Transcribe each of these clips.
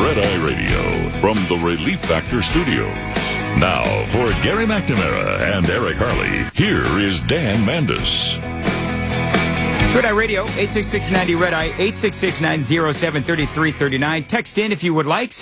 Red Eye Radio from the Relief Factor Studios. Now, for Gary McNamara and Eric Harley, here is Dan Mandis. Red Eye Radio, 866-90 Red Eye, 866-907-3339. Text in if you would like,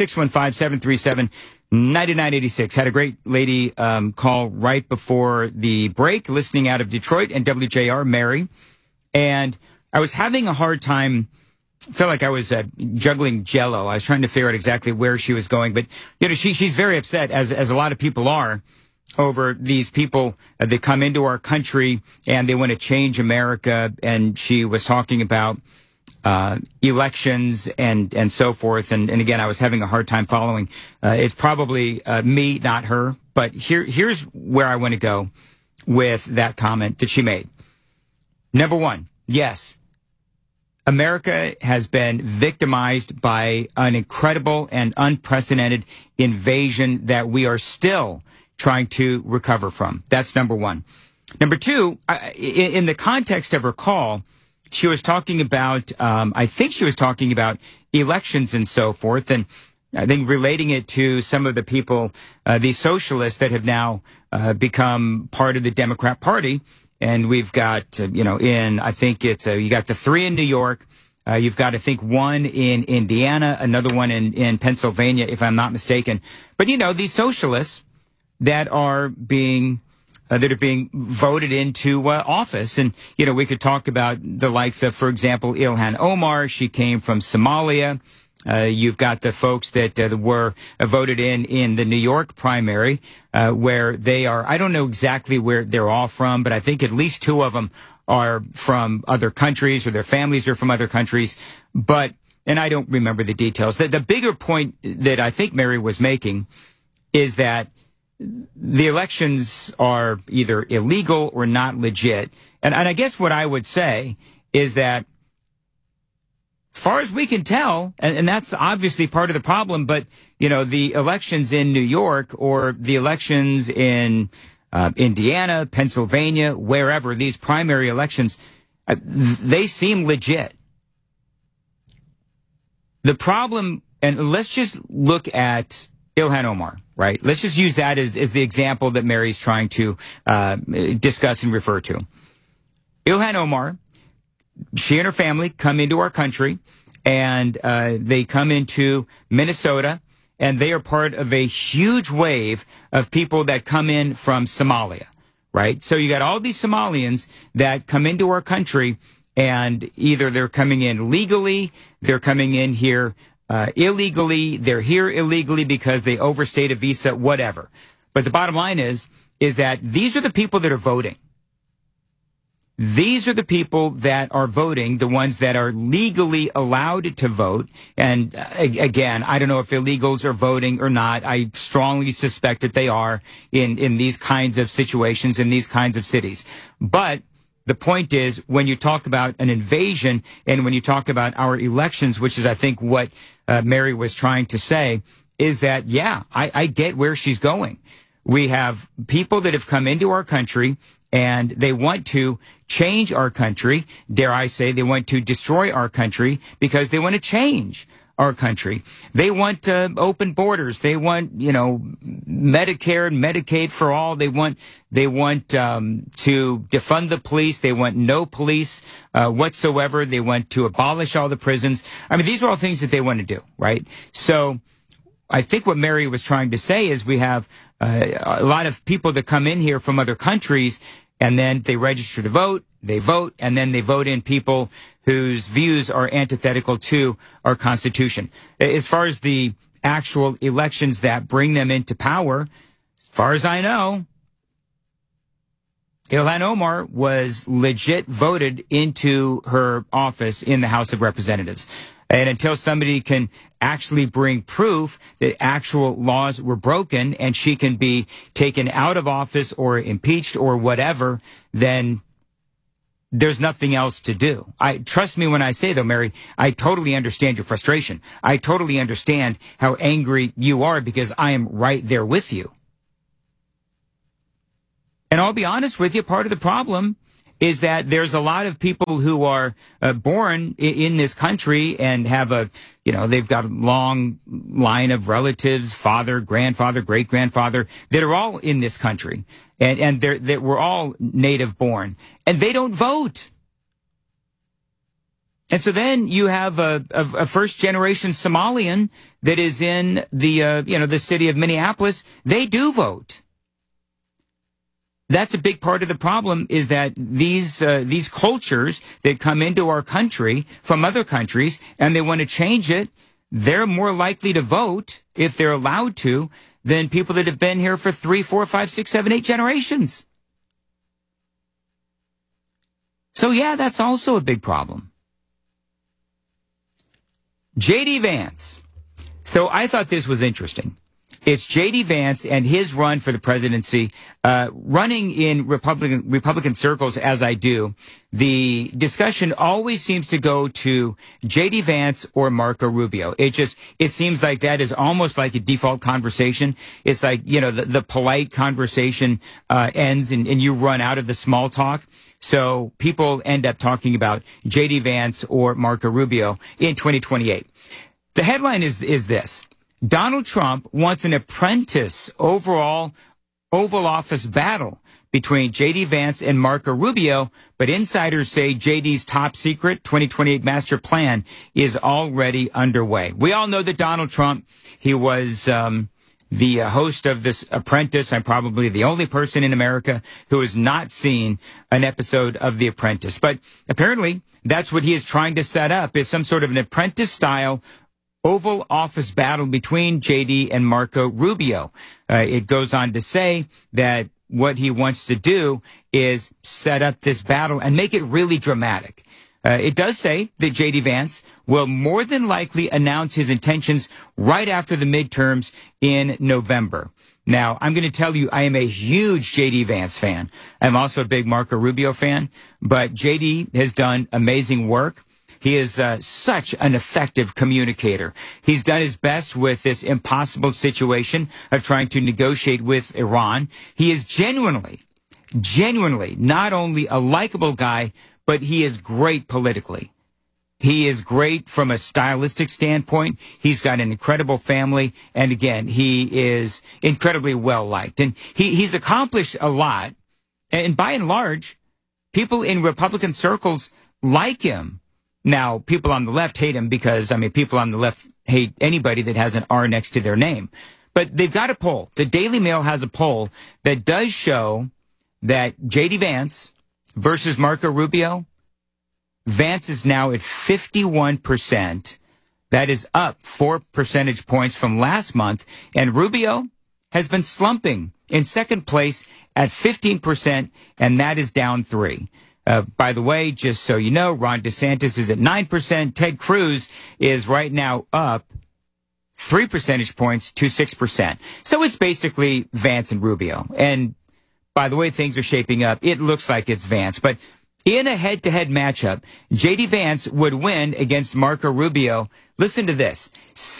615-737-9986. Had a great lady call right before the break, listening out of Detroit and WJR, Mary. And I was having a hard time, felt like I was juggling Jell-O. I was trying to figure out exactly where she was going. But, you know, she's very upset, as a lot of people are, over these people that come into our country and they want to change America. And she was talking about elections and so forth. And again, I was having a hard time following. It's probably me, not her. But here's where I want to go with that comment that she made. Number one, yes, America has been victimized by an incredible and unprecedented invasion that we are still trying to recover from. That's number one. Number two, in the context of her call, she was talking about, I think she was talking about elections and so forth, and I think relating it to some of the people, these socialists that have now become part of the Democrat Party. And we've got, I think it's, you got the three in New York. You've got, I think, one in Indiana, another one in Pennsylvania, if I'm not mistaken. But, these socialists that are being voted into office. And, we could talk about the likes of, for example, Ilhan Omar. She came from Somalia. You've got the folks that were voted in the New York primary, where they are, I don't know exactly where they're all from, but I think at least two of them are from other countries or their families are from other countries. But, and I don't remember the details. The bigger point that I think Mary was making is that the elections are either illegal or not legit. And I guess what I would say is that, as far as we can tell, and that's obviously part of the problem, but, the elections in New York or the elections in Indiana, Pennsylvania, wherever, these primary elections, they seem legit. The problem, and let's just look at Ilhan Omar, right? Let's just use that as the example that Mary's trying to discuss and refer to. Ilhan Omar, she and her family come into our country, and they come into Minnesota, and they are part of a huge wave of people that come in from Somalia, right? So you got all these Somalians that come into our country, and either they're coming in legally, they're coming in here illegally, they're here illegally because they overstayed a visa, whatever. But the bottom line is that these are the people that are voting. These are the people that are voting, the ones that are legally allowed to vote. And again, I don't know if illegals are voting or not. I strongly suspect that they are in these kinds of situations, in these kinds of cities. But the point is, when you talk about an invasion and when you talk about our elections, which is, I think, what Mary was trying to say, is that, yeah, I get where she's going. We have people that have come into our country and they want to change our country. Dare I say, they want to destroy our country because they want to change our country. They want open borders. They want, Medicare and Medicaid for all. They want to defund the police. They want no police whatsoever. They want to abolish all the prisons. I mean, these are all things that they want to do, right? So I think what Mary was trying to say is we have a lot of people that come in here from other countries, and then they register to vote, and then they vote in people whose views are antithetical to our Constitution. As far as the actual elections that bring them into power, as far as I know, Ilhan Omar was legit voted into her office in the House of Representatives. And until somebody can actually bring proof that actual laws were broken and she can be taken out of office or impeached or whatever, then there's nothing else to do. Trust me when I say, though, Mary, I totally understand your frustration. I totally understand how angry you are because I am right there with you. And I'll be honest with you, part of the problem is that there's a lot of people who are born in this country and have they've got a long line of relatives, father, grandfather, great-grandfather, that are all in this country. And that we're all native born. And they don't vote. And so then you have a first-generation Somalian that is in the city of Minneapolis. They do vote. That's a big part of the problem, is that these cultures that come into our country from other countries and they want to change it, they're more likely to vote, if they're allowed to, than people that have been here for 3, 4, 5, 6, 7, 8 generations. So yeah, that's also a big problem. J.D. Vance. So I thought this was interesting. It's J.D. Vance and his run for the presidency, running in Republican circles as I do. The discussion always seems to go to J.D. Vance or Marco Rubio. It seems like that is almost like a default conversation. It's like, the polite conversation, ends and you run out of the small talk. So people end up talking about J.D. Vance or Marco Rubio in 2028. The headline is this. Donald Trump wants an apprentice overall Oval Office battle between J.D. Vance and Marco Rubio, but insiders say J.D.'s top secret 2028 master plan is already underway. We all know that Donald Trump, he was the host of this Apprentice. I'm probably the only person in America who has not seen an episode of The Apprentice. But apparently that's what he is trying to set up, is some sort of an Apprentice-style Oval Office battle between J.D. and Marco Rubio. It goes on to say that what he wants to do is set up this battle and make it really dramatic. It does say that J.D. Vance will more than likely announce his intentions right after the midterms in November. Now, I'm going to tell you, I am a huge J.D. Vance fan. I'm also a big Marco Rubio fan, but J.D. has done amazing work. He is such an effective communicator. He's done his best with this impossible situation of trying to negotiate with Iran. He is genuinely not only a likable guy, but he is great politically. He is great from a stylistic standpoint. He's got an incredible family. And again, he is incredibly well liked. And he's accomplished a lot. And by and large, people in Republican circles like him. Now, people on the left hate him because, people on the left hate anybody that has an R next to their name. But they've got a poll. The Daily Mail has a poll that does show that J.D. Vance versus Marco Rubio, Vance is now at 51%. That is up 4 percentage points from last month. And Rubio has been slumping in second place at 15%, and that is down 3. By the way, just so you know, Ron DeSantis is at 9%. Ted Cruz is right now up 3 percentage points to 6%. So it's basically Vance and Rubio. And by the way things are shaping up, it looks like it's Vance. But in a head-to-head matchup, J.D. Vance would win against Marco Rubio. Listen to this,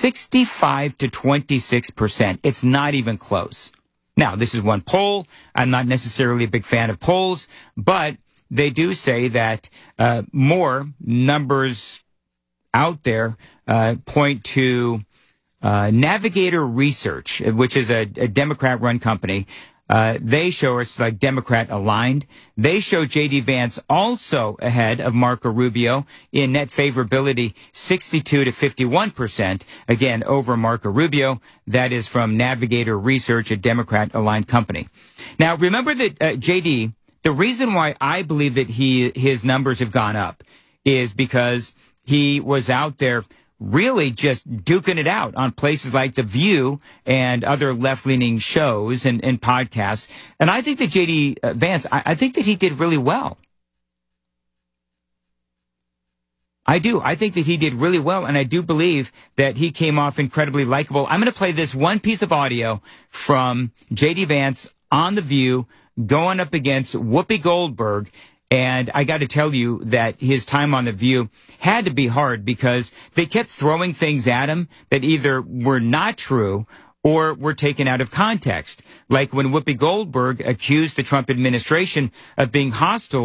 65 to 26%. It's not even close. Now, this is one poll. I'm not necessarily a big fan of polls, but they do say that more numbers out there point to Navigator Research, which is a Democrat-run company. They show it's like Democrat aligned. They show J.D. Vance also ahead of Marco Rubio in net favorability, 62 to 51%, again, over Marco Rubio. That is from Navigator Research, a Democrat aligned company. Now, remember that J.D., the reason why I believe that his numbers have gone up is because he was out there really just duking it out on places like The View and other left-leaning shows and podcasts. And I think that J.D. Vance, I think that he did really well. I do. I think that he did really well, and I do believe that he came off incredibly likable. I'm going to play this one piece of audio from J.D. Vance on The View going up against Whoopi Goldberg. And I got to tell you that his time on The View had to be hard because they kept throwing things at him that either were not true or were taken out of context. Like when Whoopi Goldberg accused the Trump administration of being hostile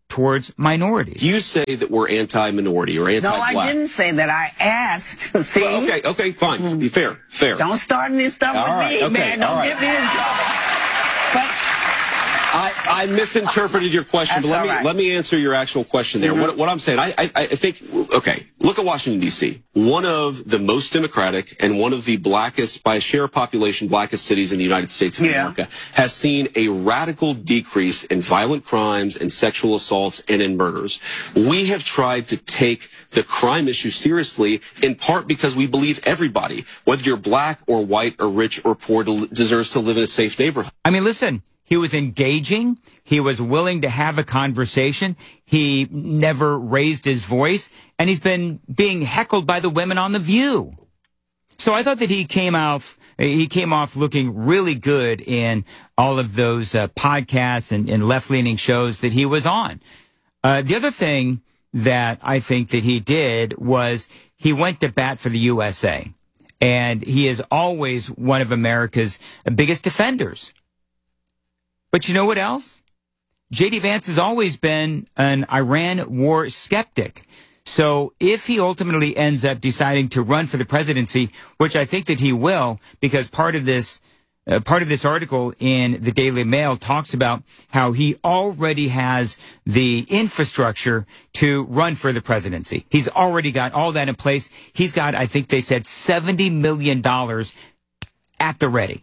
towards minorities. You say that we're anti-minority or anti-black. No, I didn't say that. I asked. See? Well, okay, fine. Be fair. Don't start any stuff with me, man. Don't get me in trouble. But I misinterpreted your question, but let me answer your actual question there. What I'm saying, I think, okay, look at Washington, D.C., one of the most democratic and one of the blackest, by share of population, blackest cities in the United States of America, has seen a radical decrease in violent crimes and sexual assaults and in murders. We have tried to take the crime issue seriously, in part because we believe everybody, whether you're black or white or rich or poor, deserves to live in a safe neighborhood. I mean, listen. He was engaging. He was willing to have a conversation. He never raised his voice. And he's been being heckled by the women on The View. So I thought that he came off looking really good in all of those podcasts and left-leaning shows that he was on. The other thing that I think that he did was he went to bat for the USA. And he is always one of America's biggest defenders. But you know what else? J.D. Vance has always been an Iran war skeptic. So if he ultimately ends up deciding to run for the presidency, which I think that he will, because part of this article in the Daily Mail talks about how he already has the infrastructure to run for the presidency. He's already got all that in place. He's got, I think they said, $70 million at the ready.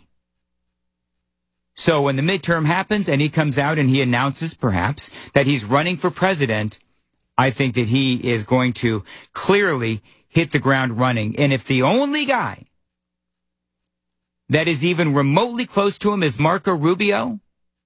So when the midterm happens and he comes out and he announces, perhaps, that he's running for president, I think that he is going to clearly hit the ground running. And if the only guy that is even remotely close to him is Marco Rubio,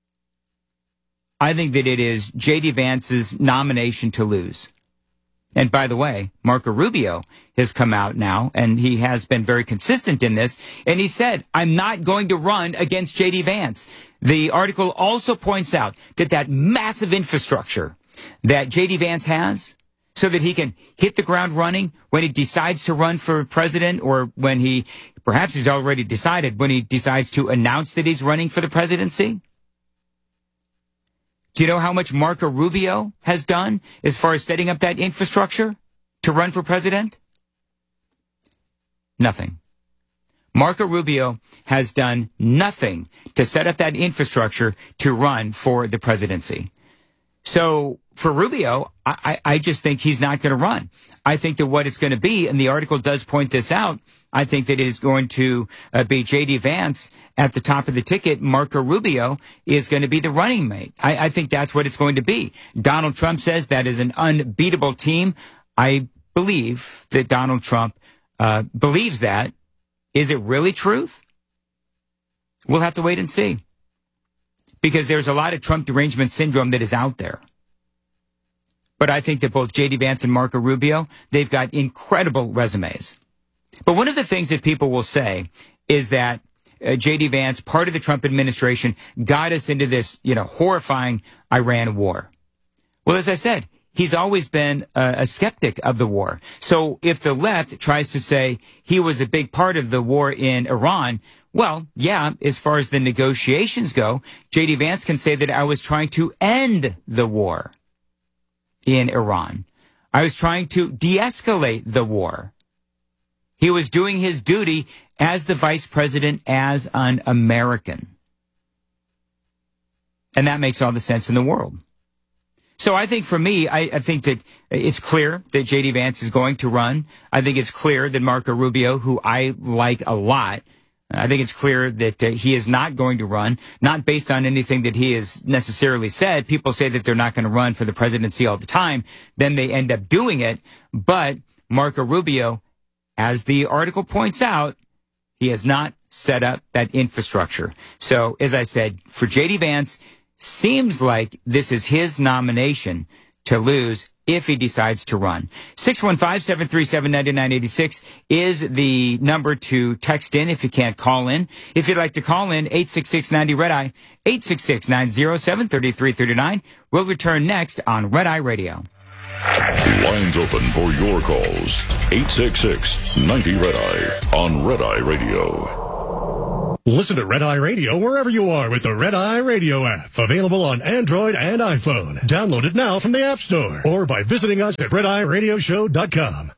I think that it is J.D. Vance's nomination to lose. And by the way, Marco Rubio has come out now, and he has been very consistent in this, and he said, I'm not going to run against J.D. Vance. The article also points out that massive infrastructure that J.D. Vance has, so that he can hit the ground running when he decides to run for president, or when perhaps he's already decided, when he decides to announce that he's running for the presidency. Do you know how much Marco Rubio has done as far as setting up that infrastructure to run for president? Nothing. Marco Rubio has done nothing to set up that infrastructure to run for the presidency. So for Rubio, I just think he's not going to run. I think that what it's going to be, and the article does point this out, I think that it is going to be J.D. Vance at the top of the ticket. Marco Rubio is going to be the running mate. I think that's what it's going to be. Donald Trump says that is an unbeatable team. I believe that Donald Trump believes that. Is it really truth? We'll have to wait and see. Because there's a lot of Trump derangement syndrome that is out there. But I think that both J.D. Vance and Marco Rubio, they've got incredible resumes. But one of the things that people will say is that J.D. Vance, part of the Trump administration, got us into this, horrifying Iran war. Well, as I said, he's always been a skeptic of the war. So if the left tries to say he was a big part of the war in Iran, well, yeah, as far as the negotiations go, J.D. Vance can say that I was trying to end the war in Iran. I was trying to de-escalate the war. He was doing his duty as the vice president, as an American. And that makes all the sense in the world. So I think for me, I think that it's clear that J.D. Vance is going to run. I think it's clear that Marco Rubio, who I like a lot, I think it's clear that he is not going to run, not based on anything that he has necessarily said. People say that they're not going to run for the presidency all the time. Then they end up doing it. But Marco Rubio, as the article points out, he has not set up that infrastructure. So, as I said, for J.D. Vance, seems like this is his nomination to lose if he decides to run. 615-737-9986 is the number to text in if you can't call in. If you'd like to call in, 866-90-RED-EYE, 866-907-3339. We'll return next on Red Eye Radio. Lines open for your calls. 866-90-RED-EYE on Red Eye Radio. Listen to Red Eye Radio wherever you are with the Red Eye Radio app. Available on Android and iPhone. Download it now from the App Store or by visiting us at RedEyeRadioshow.com.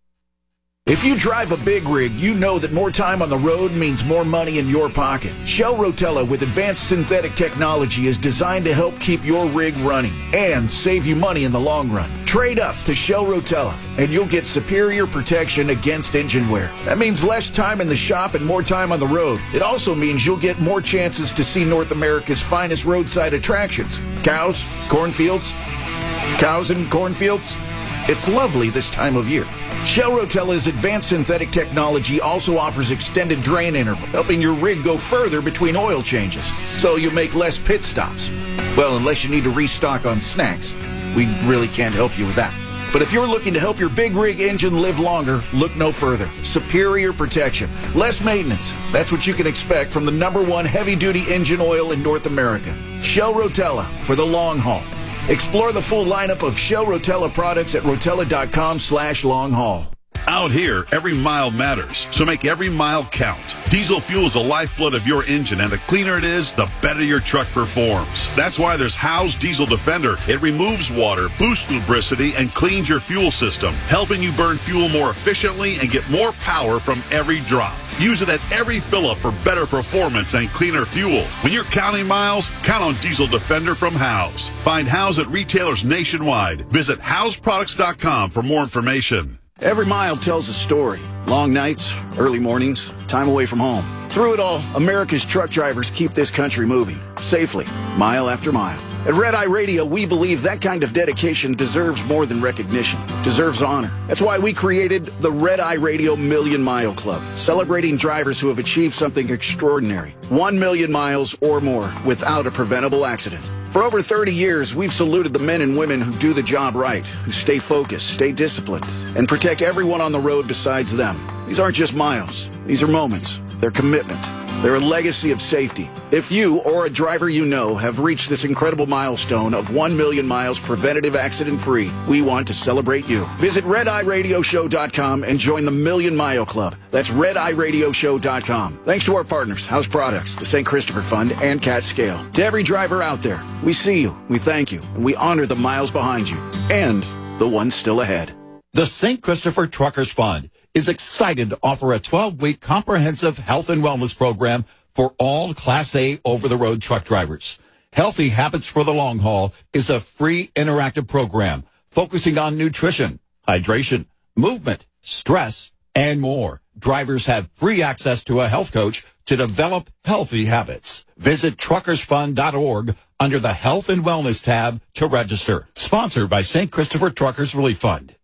If you drive a big rig, you know that more time on the road means more money in your pocket. Shell Rotella with advanced synthetic technology is designed to help keep your rig running and save you money in the long run. Trade up to Shell Rotella and you'll get superior protection against engine wear. That means less time in the shop and more time on the road. It also means you'll get more chances to see North America's finest roadside attractions. Cows, cornfields, cows and cornfields. It's lovely this time of year. Shell Rotella's advanced synthetic technology also offers extended drain interval, helping your rig go further between oil changes, so you make less pit stops. Well, unless you need to restock on snacks. We really can't help you with that. But if you're looking to help your big rig engine live longer, look no further. Superior protection, less maintenance. That's what you can expect from the #1 heavy-duty engine oil in North America. Shell Rotella for the long haul. Explore the full lineup of Shell Rotella products at rotella.com/long-haul. Out here, every mile matters, so make every mile count. Diesel fuel is the lifeblood of your engine, and the cleaner it is, the better your truck performs. That's why there's Howe's Diesel Defender. It removes water, boosts lubricity, and cleans your fuel system, helping you burn fuel more efficiently and get more power from every drop. Use it at every fill-up for better performance and cleaner fuel. When you're counting miles, count on Diesel Defender from Howe's. Find Howe's at retailers nationwide. Visit Howe'sProducts.com for more information. Every mile tells a story. Long nights, early mornings, time away from home. Through it all, America's truck drivers keep this country moving, safely, mile after mile. At Red Eye Radio, we believe that kind of dedication deserves more than recognition, deserves honor. That's why we created the Red Eye Radio Million Mile Club, celebrating drivers who have achieved something extraordinary. 1 million miles or more without a preventable accident. For over 30 years, we've saluted the men and women who do the job right, who stay focused, stay disciplined, and protect everyone on the road besides them. These aren't just miles. These are moments. They're commitment. They're a legacy of safety. If you or a driver you know have reached this incredible milestone of 1 million miles preventative accident-free, we want to celebrate you. Visit RedEyeRadioshow.com and join the Million Mile Club. That's RedEyeRadioshow.com. Thanks to our partners, House Products, the St. Christopher Fund, and Cat Scale. To every driver out there, we see you, we thank you, and we honor the miles behind you and the ones still ahead. The St. Christopher Truckers Fund is excited to offer a 12-week comprehensive health and wellness program for all Class A over-the-road truck drivers. Healthy Habits for the Long Haul is a free interactive program focusing on nutrition, hydration, movement, stress, and more. Drivers have free access to a health coach to develop healthy habits. Visit truckersfund.org under the Health and Wellness tab to register. Sponsored by St. Christopher Truckers Relief Fund.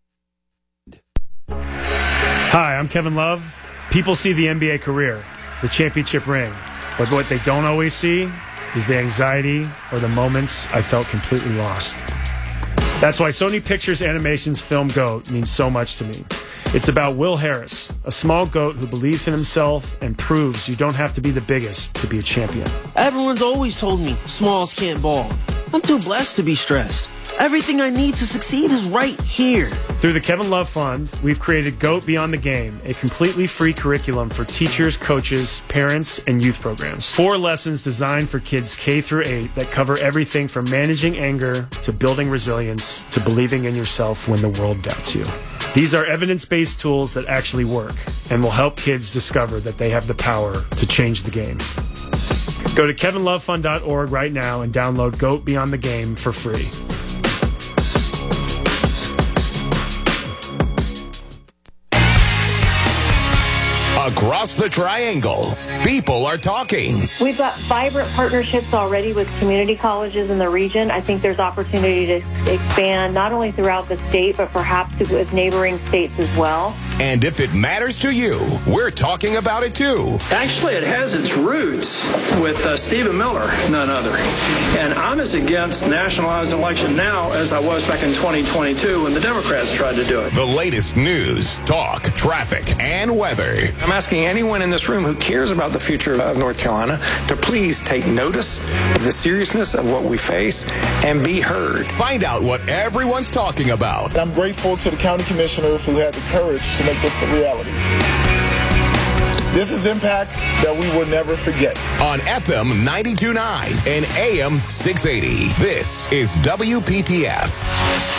Hi, I'm Kevin Love. People see the NBA career, the championship ring, but what they don't always see is the anxiety or the moments I felt completely lost. That's why Sony Pictures Animation's film GOAT means so much to me. It's about Will Harris, a small goat who believes in himself and proves you don't have to be the biggest to be a champion. Everyone's always told me smalls can't ball. I'm too blessed to be stressed. Everything I need to succeed is right here. Through the Kevin Love Fund, we've created GOAT Beyond the Game, a completely free curriculum for teachers, coaches, parents, and youth programs. 4 lessons designed for kids K through 8 that cover everything from managing anger to building resilience to believing in yourself when the world doubts you. These are evidence-based tools that actually work and will help kids discover that they have the power to change the game. Go to kevinlovefund.org right now and download GOAT Beyond the Game for free. Across the Triangle, people are talking. We've got vibrant partnerships already with community colleges in the region. I think there's opportunity to expand not only throughout the state, but perhaps with neighboring states as well. And if it matters to you, we're talking about it too. Actually, it has its roots with Stephen Miller, none other. And I'm as against nationalized election now as I was back in 2022 when the Democrats tried to do it. The latest news, talk, traffic, and weather. I'm asking anyone in this room who cares about the future of North Carolina to please take notice of the seriousness of what we face and be heard. Find out what everyone's talking about. I'm grateful to the county commissioners who had the courage to make this a reality. This is impact that we will never forget. On FM 92.9 and AM 680, this is WPTF.